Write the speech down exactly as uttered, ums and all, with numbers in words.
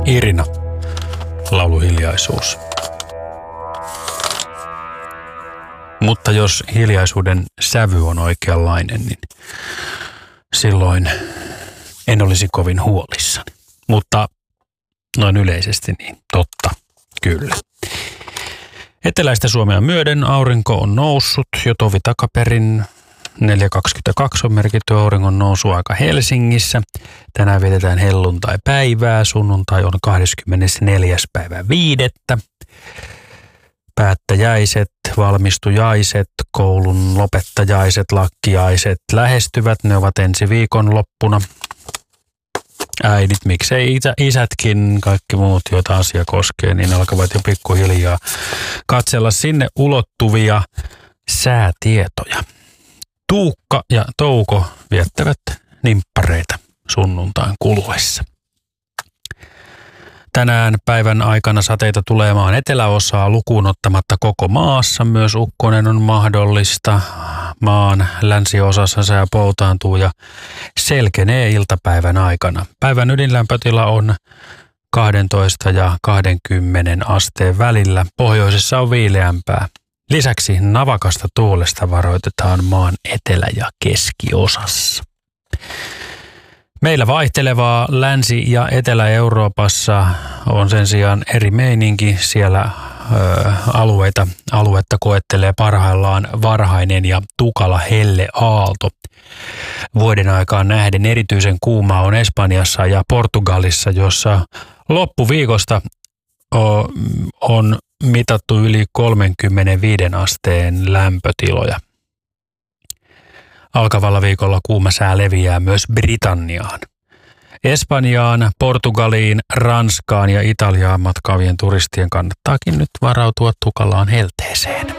Irina, laulu Hiljaisuus. Mutta jos hiljaisuuden sävy on oikeanlainen, niin silloin en olisi kovin huolissani. Mutta noin yleisesti niin totta, kyllä. Eteläistä Suomea myöden aurinko on noussut jo tovi takaperin. neljä kaksikymmentäkaksi on merkitty auringon nousuaika Helsingissä. Tänään vietetään helluntai-päivää. Sunnuntai on kahdeskymmenesneljäs päivä viidettä. Päättäjäiset, valmistujaiset, koulun lopettajaiset, lakkiaiset lähestyvät. Ne ovat ensi viikon loppuna. Äidit, miksei isä, isätkin, kaikki muut, joita asia koskee, niin alkavat jo pikkuhiljaa katsella sinne ulottuvia säätietoja. Tuukka ja Touko viettävät nimppareita sunnuntain kuluessa. Tänään päivän aikana sateita tulee maan eteläosaa lukuun ottamatta koko maassa. Myös ukkonen on mahdollista. Maan länsiosassa sää poutaantuu ja selkenee iltapäivän aikana. Päivän ydinlämpötila on kaksitoista ja kaksikymmentä asteen välillä. Pohjoisessa on viileämpää. Lisäksi navakasta tuulesta varoitetaan maan etelä- ja keskiosassa. Meillä vaihtelevaa Länsi- ja Etelä-Euroopassa on sen sijaan eri meininki. Siellä ö, alueita, aluetta koettelee parhaillaan varhainen ja tukala helle aalto. Vuoden aikaan nähden erityisen kuumaa on Espanjassa ja Portugalissa, jossa loppuviikosta o, on mitattu yli kolmekymmentäviisi asteen lämpötiloja. Alkavalla viikolla kuuma sää leviää myös Britanniaan. Espanjaan, Portugaliin, Ranskaan ja Italiaan matkaavien turistien kannattaakin nyt varautua tukalaan helteeseen.